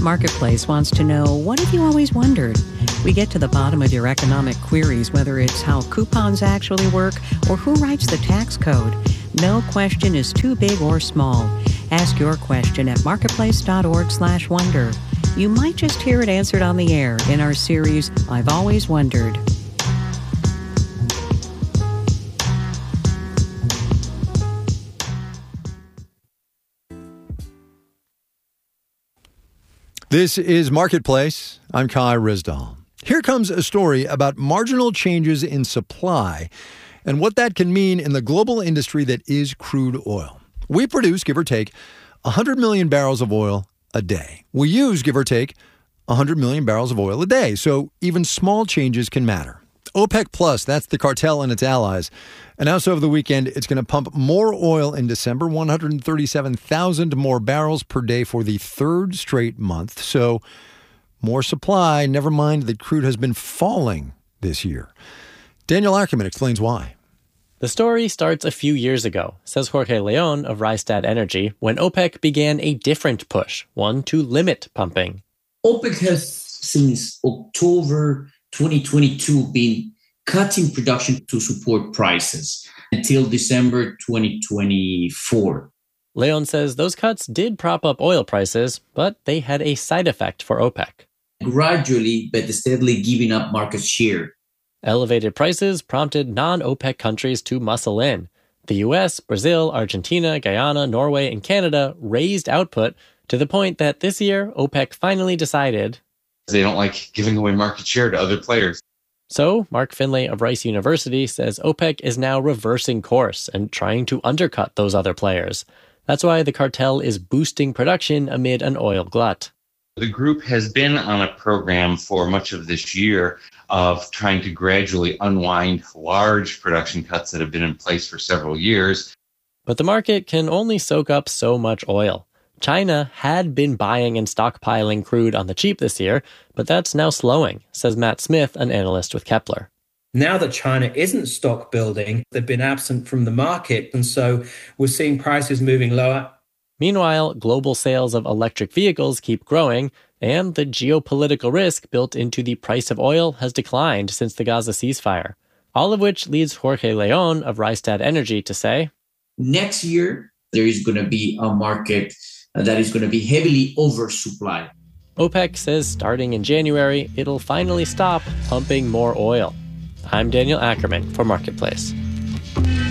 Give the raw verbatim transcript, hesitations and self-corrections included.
Marketplace wants to know, what have you always wondered? We get to the bottom of your economic queries, whether it's how coupons actually work or who writes the tax code. No question is too big or small. Ask your question at marketplace.org slash wonder. You might just hear it answered on the air in our series, I've Always Wondered. This is Marketplace. I'm Kai Rizdal. Here comes a story about marginal changes in supply and what that can mean in the global industry that is crude oil. We produce, give or take, one hundred million barrels of oil a day. We use, give or take, one hundred million barrels of oil a day. So even small changes can matter. OPEC Plus, that's the cartel and its allies, announced over the weekend it's going to pump more oil in December, one hundred thirty-seven thousand more barrels per day for the third straight month. So more supply, never mind that crude has been falling this year. Daniel Ackerman explains why. The story starts a few years ago, says Jorge Leon of Rystad Energy, when OPEC began a different push, one to limit pumping. OPEC has since October twenty twenty-two been cutting production to support prices until December twenty twenty-four. Leon says those cuts did prop up oil prices, but they had a side effect for OPEC. Gradually, but steadily giving up market share. Elevated prices prompted non-OPEC countries to muscle in. The U S, Brazil, Argentina, Guyana, Norway, and Canada raised output to the point that this year, OPEC finally decided they don't like giving away market share to other players. So, Mark Finlay of Rice University says OPEC is now reversing course and trying to undercut those other players. That's why the cartel is boosting production amid an oil glut. The group has been on a program for much of this year of trying to gradually unwind large production cuts that have been in place for several years. But the market can only soak up so much oil. China had been buying and stockpiling crude on the cheap this year, but that's now slowing, says Matt Smith, an analyst with Kepler. Now that China isn't stock building, they've been absent from the market, and so we're seeing prices moving lower. Meanwhile, global sales of electric vehicles keep growing, and the geopolitical risk built into the price of oil has declined since the Gaza ceasefire. All of which leads Jorge Leon of Rystad Energy to say, next year, there is going to be a market that is going to be heavily oversupplied. OPEC says starting in January, it'll finally stop pumping more oil. I'm Daniel Ackerman for Marketplace.